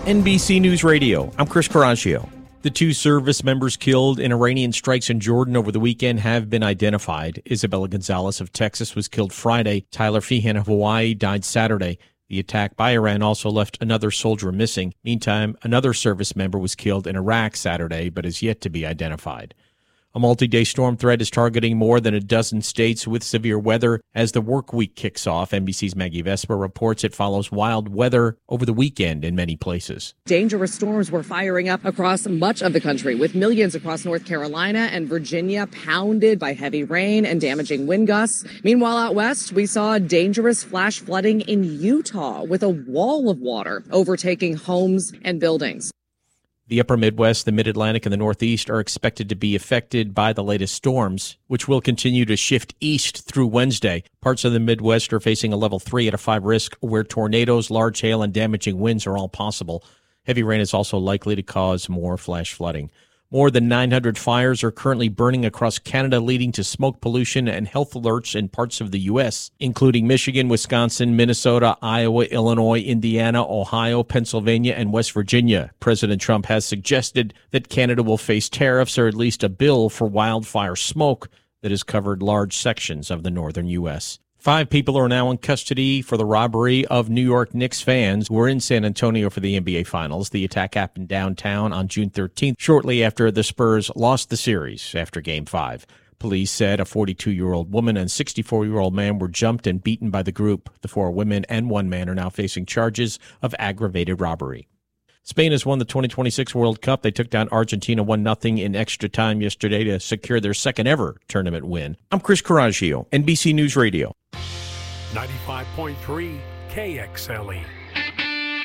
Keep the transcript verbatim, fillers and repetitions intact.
N B C News Radio, I'm Chris Coraggio. The two service members killed in Iranian strikes in Jordan over the weekend have been identified. Isabella Gonzalez of Texas was killed Friday. Tyler Feehan of Hawaii died Saturday. The attack by Iran also left another soldier missing. Meantime, another service member was killed in Iraq Saturday, but is yet to be identified. A multi-day storm threat is targeting more than a dozen states with severe weather as the work week kicks off. N B C's Maggie Vespa reports it follows wild weather over the weekend in many places. Dangerous storms were firing up across much of the country, with millions across North Carolina and Virginia pounded by heavy rain and damaging wind gusts. Meanwhile, out west, we saw dangerous flash flooding in Utah with a wall of water overtaking homes and buildings. The upper Midwest, the Mid-Atlantic, and the Northeast are expected to be affected by the latest storms, which will continue to shift east through Wednesday. Parts of the Midwest are facing a level three out of five risk, where tornadoes, large hail, and damaging winds are all possible. Heavy rain is also likely to cause more flash flooding. More than nine hundred fires are currently burning across Canada, leading to smoke pollution and health alerts in parts of the U S, including Michigan, Wisconsin, Minnesota, Iowa, Illinois, Indiana, Ohio, Pennsylvania, and West Virginia. President Trump has suggested that Canada will face tariffs or at least a bill for wildfire smoke that has covered large sections of the northern U S. Five people are now in custody for the robbery of New York Knicks fans who were in San Antonio for the N B A Finals. The attack happened downtown on June thirteenth, shortly after the Spurs lost the series after Game five. Police said a forty-two-year-old woman and sixty-four-year-old man were jumped and beaten by the group. The four women and one man are now facing charges of aggravated robbery. Spain has won the twenty twenty-six World Cup. They took down Argentina one nothing in extra time yesterday to secure their second-ever tournament win. I'm Chris Coraggio, N B C News Radio. ninety-five point three K X L E.